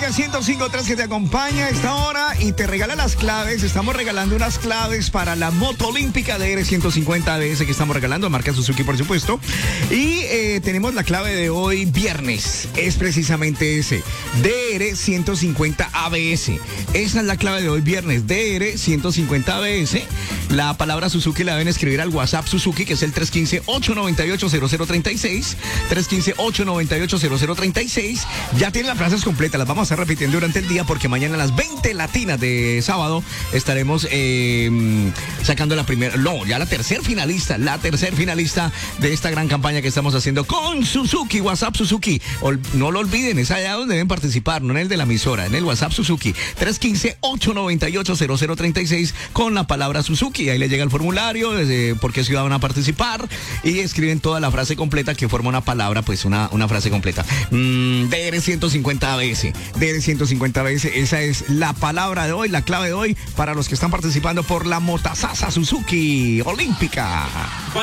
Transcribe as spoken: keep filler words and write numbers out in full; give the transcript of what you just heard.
Mega ciento cinco punto tres que te acompaña a esta hora y te regala las claves. Estamos regalando unas claves para la moto olímpica D R ciento cincuenta A B S que estamos regalando, marca Suzuki por supuesto. Y eh, tenemos la clave de hoy viernes, es precisamente ese, D R ciento cincuenta A B S. Esa es la clave de hoy viernes, D R ciento cincuenta A B S. La palabra Suzuki la deben escribir al WhatsApp Suzuki, que es el tres uno cinco, ocho nueve ocho, cero cero tres seis, tres uno cinco, ocho nueve ocho, cero cero tres seis. Ya tienen las frases completas, las vamos a estar repitiendo durante el día porque mañana a las veinte latinas de sábado estaremos eh, sacando la primera, no, ya la tercer finalista, la tercer finalista de esta gran campaña que estamos haciendo con Suzuki, WhatsApp Suzuki. Ol, no lo olviden, es allá donde deben participar, no en el de la emisora, en el WhatsApp Suzuki, tres uno cinco, ocho nueve ocho, cero cero tres seis con la palabra Suzuki. Ahí le llega el formulario, desde por qué ciudad van a participar y escriben toda la frase completa que forma una palabra, pues una, una frase completa. Mm, D R ciento cincuenta A B S, D R ciento cincuenta A B S, esa es la palabra de hoy, la clave de hoy para los que están participando por la motazaza Suzuki Olímpica.